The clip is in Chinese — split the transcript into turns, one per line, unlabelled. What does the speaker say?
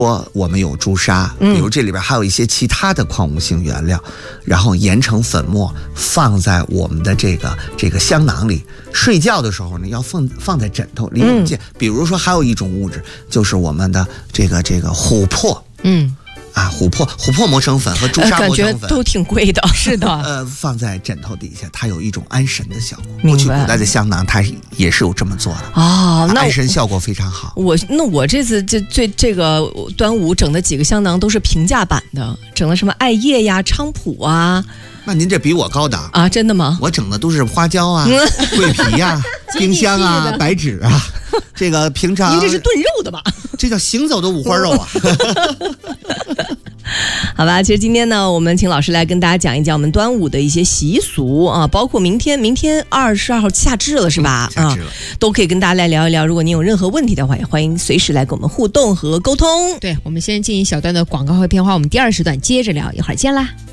我们有朱砂，比如这里边还有一些其他的矿物性原料，然后研成粉末，放在我们的这个香囊里。睡觉的时候呢，要放在枕头离我们近。比如说还有一种物质，就是我们的这个琥珀。琥珀磨成粉和朱砂磨成粉，
感觉都挺贵的。
是的，
放在枕头底下，它有一种安神的效果。过去古代的香囊，它也是有这么做的那安神效果非常好。
我这次这个端午整的几个香囊都是平价版的，整了什么艾叶呀、菖蒲啊。
那您这比我高档
啊？真的吗？
我整的都是花椒啊、桂皮呀、丁香啊、白芷啊。这个平常
您这是炖肉的吧？
这叫行走的五花肉啊。
好吧，其实今天呢，我们请老师来跟大家讲一讲我们端午的一些习俗啊，包括明天22号夏至了是吧？
夏至了，
都可以跟大家来聊一聊。如果您有任何问题的话，也欢迎随时来跟我们互动和沟通。
对，我们先进一小段的广告和片花，我们第2时段接着聊，一会儿见啦。